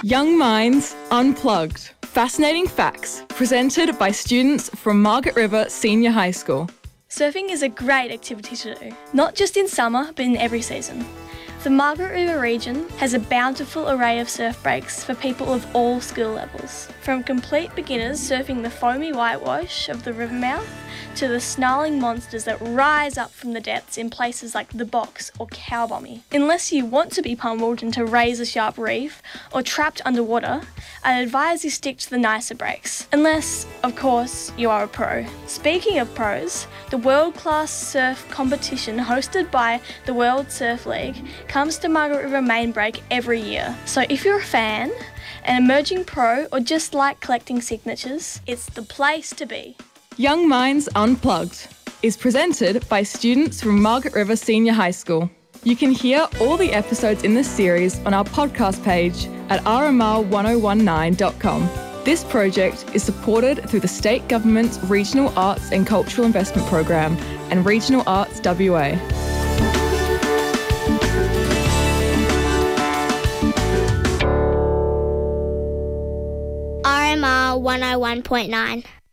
Young Minds Unplugged. Fascinating facts presented by students from Margaret River Senior High School. Surfing is a great activity to do, not just in summer but in every season. The Margaret River region has a bountiful array of surf breaks for people of all skill levels. From complete beginners surfing the foamy whitewash of the river mouth to the snarling monsters that rise up from the depths in places like the Box or Cowbommy. Unless you want to be pummeled into razor-sharp reef or trapped underwater, I'd advise you stick to the nicer breaks. Unless, of course, you are a pro. Speaking of pros, the world-class surf competition hosted by the World Surf League comes to Margaret River Main Break every year. So if you're a fan, an emerging pro, or just like collecting signatures, it's the place to be. Young Minds Unplugged is presented by students from Margaret River Senior High School. You can hear all the episodes in this series on our podcast page at rmr1019.com. This project is supported through the State Government's Regional Arts and Cultural Investment Program and Regional Arts WA. RMR 101.9.